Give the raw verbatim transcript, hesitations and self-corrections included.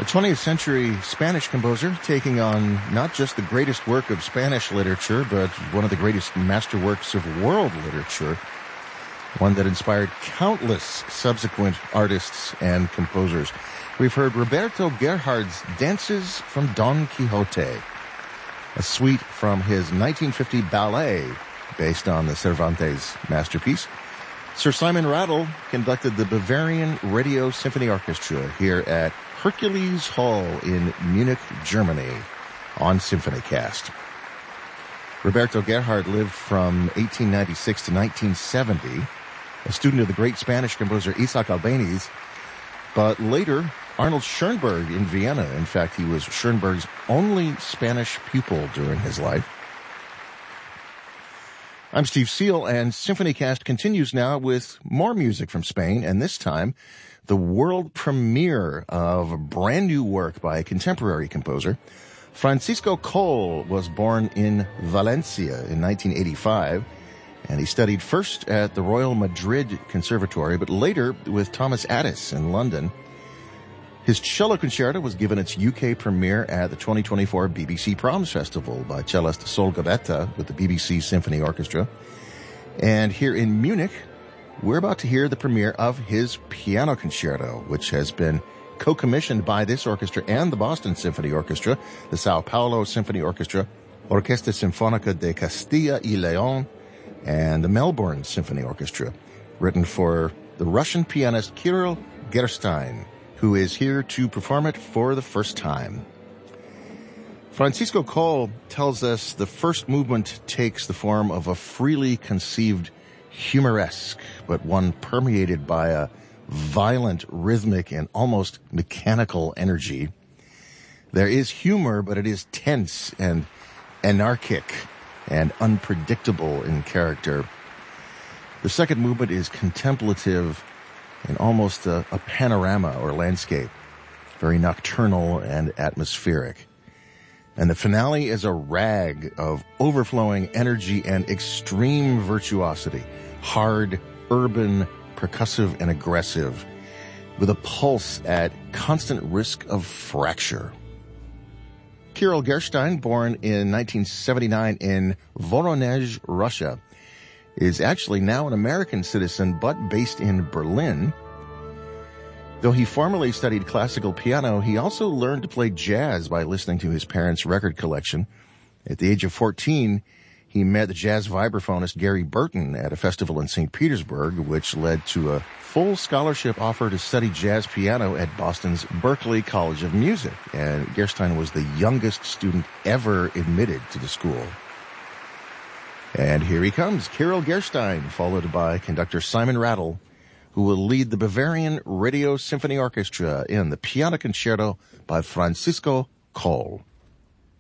twentieth century Spanish composer taking on not just the greatest work of Spanish literature, but one of the greatest masterworks of world literature, one that inspired countless subsequent artists and composers. We've heard Roberto Gerhard's Dances from Don Quixote, a suite from his nineteen fifty ballet based on the Cervantes masterpiece. Sir Simon Rattle conducted the Bavarian Radio Symphony Orchestra here at Hercules Hall in Munich, Germany, on SymphonyCast. Roberto Gerhard lived from eighteen ninety-six to nineteen seventy, a student of the great Spanish composer Isaac Albéniz, but later Arnold Schoenberg in Vienna. In fact, he was Schoenberg's only Spanish pupil during his life. I'm Steve Seal, and SymphonyCast continues now with more music from Spain, and this time the world premiere of a brand new work by a contemporary composer. Francisco Coll was born in Valencia in nineteen eighty-five, and he studied first at the Royal Madrid Conservatory, but later with Thomas Addis in London. His cello concerto was given its U K premiere at the twenty twenty-four B B C Proms Festival by cellist Sol Gabetta with the B B C Symphony Orchestra. And here in Munich, we're about to hear the premiere of his piano concerto, which has been co-commissioned by this orchestra and the Boston Symphony Orchestra, the Sao Paulo Symphony Orchestra, Orquesta Sinfónica de Castilla y León, and the Melbourne Symphony Orchestra, written for the Russian pianist Kirill Gerstein, who is here to perform it for the first time. Francisco Coll tells us the first movement takes the form of a freely conceived humoresque, but one permeated by a violent, rhythmic, and almost mechanical energy. There is humor, but it is tense and anarchic and unpredictable in character. The second movement is contemplative and almost a, a panorama or landscape, very nocturnal and atmospheric. And the finale is a rag of overflowing energy and extreme virtuosity, hard, urban, percussive, and aggressive, with a pulse at constant risk of fracture. Kirill Gerstein, born in nineteen seventy-nine in Voronezh, Russia, is actually now an American citizen, but based in Berlin. Though he formerly studied classical piano, he also learned to play jazz by listening to his parents' record collection. At the age of fourteen, he met the jazz vibraphonist Gary Burton at a festival in Saint Petersburg, which led to a full scholarship offer to study jazz piano at Boston's Berklee College of Music. And Gerstein was the youngest student ever admitted to the school. And here he comes, Kirill Gerstein, followed by conductor Simon Rattle, who will lead the Bavarian Radio Symphony Orchestra in the piano concerto by Francisco Coll.